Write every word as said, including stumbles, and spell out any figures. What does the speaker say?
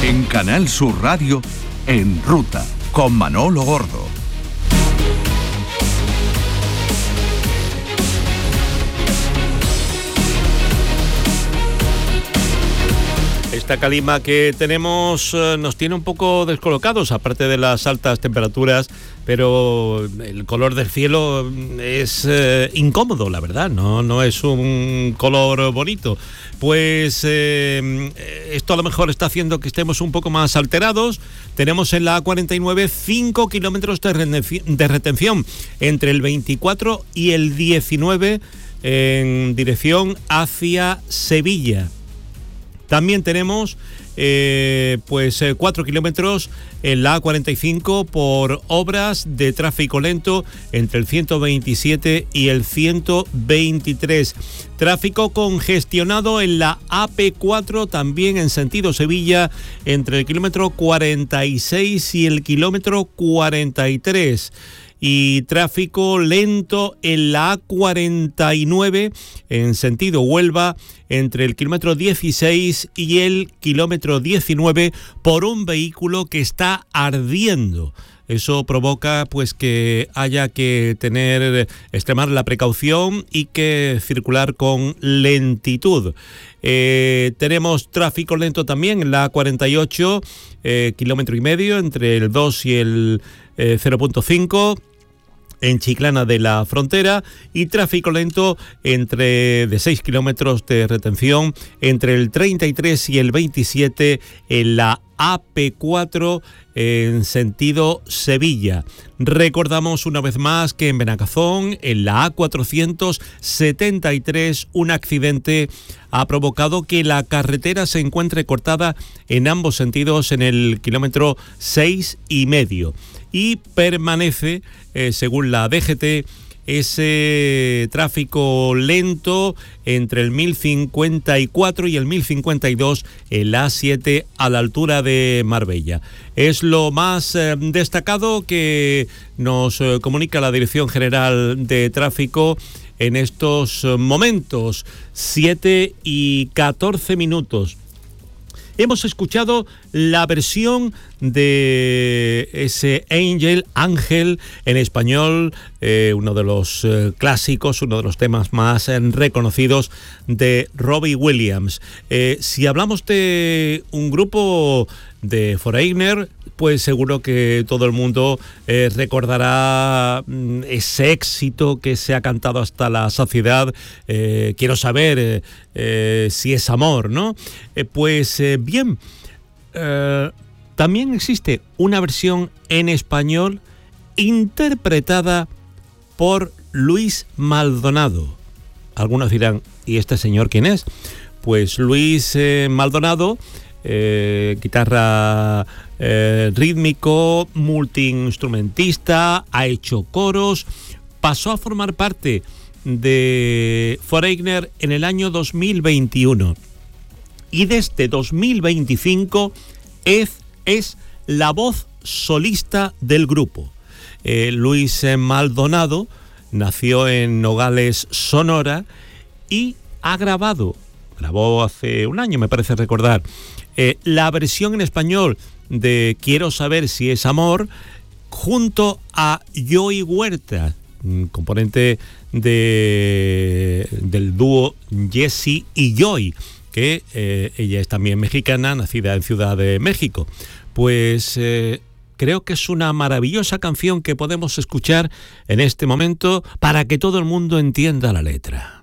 En Canal Sur Radio, En Ruta, con Manolo Gordo. Esta calima que tenemos eh, nos tiene un poco descolocados, aparte de las altas temperaturas, pero el color del cielo es eh, incómodo, la verdad, no, no es un color bonito. Pues eh, esto a lo mejor está haciendo que estemos un poco más alterados. Tenemos en la A cuarenta y nueve cinco kilómetros de retención entre el veinticuatro y el diecinueve en dirección hacia Sevilla. También tenemos eh, pues eh, cuatro kilómetros en la A cuarenta y cinco por obras de tráfico lento entre el ciento veintisiete y el ciento veintitrés. Tráfico congestionado en la A P cuatro también en sentido Sevilla entre el kilómetro cuarenta y seis y el kilómetro cuarenta y tres. Y tráfico lento en la A cuarenta y nueve en sentido Huelva entre el kilómetro dieciséis y el kilómetro diecinueve por un vehículo que está ardiendo. Eso provoca pues que haya que tener, extremar la precaución y que circular con lentitud. Eh, tenemos tráfico lento también en la A cuarenta y ocho, eh, kilómetro y medio entre el dos y el eh, cero punto cinco. En Chiclana de la Frontera, y tráfico lento entre de seis kilómetros de retención entre el treinta y tres y el veintisiete en la A P cuatro en sentido Sevilla. Recordamos una vez más que en Benacazón, en la A cuatrocientos setenta y tres, un accidente ha provocado que la carretera se encuentre cortada en ambos sentidos en el kilómetro seis y medio. Y permanece, eh, según la D G T, ese tráfico lento entre el mil cincuenta y cuatro y el mil cincuenta y dos en la A siete a la altura de Marbella. Es lo más eh, destacado que nos eh, comunica la Dirección General de Tráfico en estos momentos, siete y catorce minutos. Hemos escuchado la versión de ese Angel, Ángel, en español, eh, uno de los eh, clásicos, uno de los temas más eh, reconocidos de Robbie Williams. Eh, si hablamos de un grupo de Foreigner, pues seguro que todo el mundo eh, recordará mm, ese éxito que se ha cantado hasta la saciedad. Eh, quiero saber eh, eh, si es amor, ¿no? Eh, pues eh, bien, eh, también existe una versión en español interpretada por Luis Maldonado. Algunos dirán, ¿y este señor quién es? Pues Luis eh, Maldonado, Eh, guitarra eh, rítmico, multiinstrumentista, ha hecho coros, pasó a formar parte de Foreigner en el año dos mil veintiuno y desde dos mil veinticinco es, es la voz solista del grupo. Eh, Luis Maldonado nació en Nogales, Sonora, y ha grabado, grabó hace un año, me parece recordar, Eh, la versión en español de Quiero saber si es amor, junto a Joey Huerta, componente de, del dúo Jesse y Joy, que eh, ella es también mexicana, nacida en Ciudad de México. Pues eh, creo que es una maravillosa canción que podemos escuchar en este momento para que todo el mundo entienda la letra.